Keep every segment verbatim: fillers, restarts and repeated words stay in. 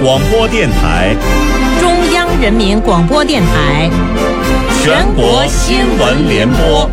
广播电台， 中央人民广播电台， 全国新闻联播。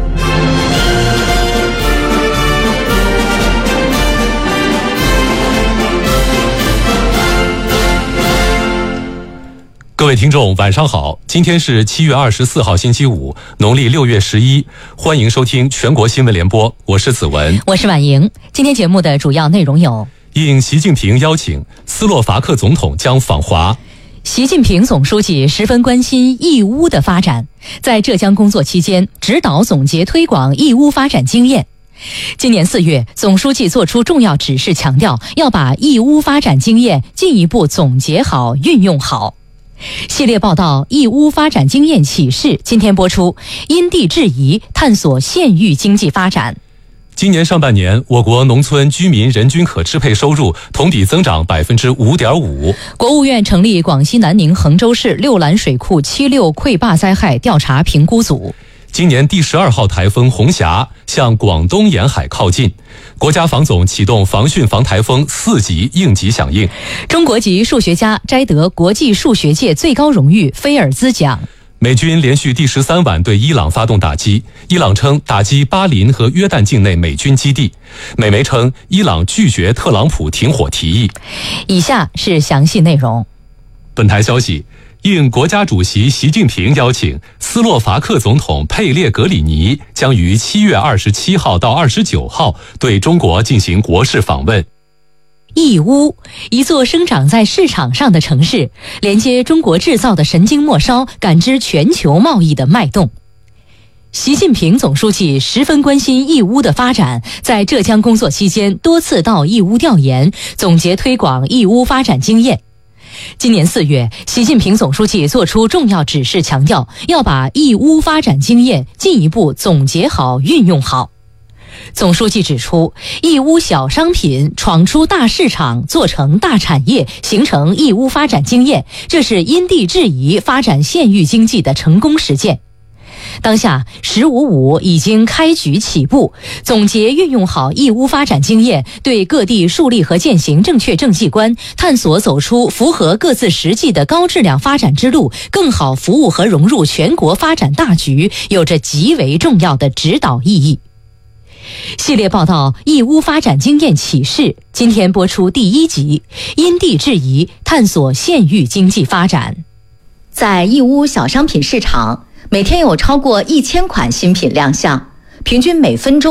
各位听众晚上好，今天是七月二十四号星期五，农历六月十一，欢迎收听全国新闻联播，我是子文， 我是婉莹。今天节目的主要内容有： 应习近平邀请，斯洛伐克总统将访华。 习近平总书记十分关心义乌的发展，在浙江工作期间指导总结推广义乌发展经验。今年四月，总书记作出重要指示，强调要把义乌发展经验进一步总结好、运用好。系列报道《义乌发展经验启示》今天播出，因地制宜探索县域经济发展。 今年上半年，我国农村居民人均可支配收入同比增长百分之五点五。 国务院成立广西南宁衡州市六兰水库七六溃坝灾害调查评估组。 今年第十二号台风红霞向广东沿海靠近，国家防总启动防汛防台风四级应急响应。 中国籍数学家摘得国际数学界最高荣誉菲尔兹奖。 美军连续第十三晚对伊朗发动打击，伊朗称打击巴林和约旦境内美军基地，美媒称伊朗拒绝特朗普停火提议。 以下是详细内容。 本台消息，应国家主席习近平邀请，斯洛伐克总统佩列格里尼将于七月二十七号到二十九号对中国进行国事访问。 义乌，一座生长在市场上的城市，连接中国制造的神经末梢，感知全球贸易的脉动。习近平总书记十分关心义乌的发展，在浙江工作期间多次到义乌调研，总结推广义乌发展经验。今年四月，习近平总书记作出重要指示，强调要把义乌发展经验进一步总结好、运用好。总书记指出，义乌小商品闯出大市场，做成大产业，形成义乌发展经验，这是因地制宜发展县域经济的成功实践。当下“十五五”已经开局起步，总结运用好义乌发展经验，对各地树立和践行正确政绩观，探索走出符合各自实际的高质量发展之路，更好服务和融入全国发展大局，有着极为重要的指导意义。系列报道《义乌发展经验启示》今天播出第一集，因地制宜探索县域经济发展。 在义乌小商品市场，每天有超过一千款新品亮相，平均每分钟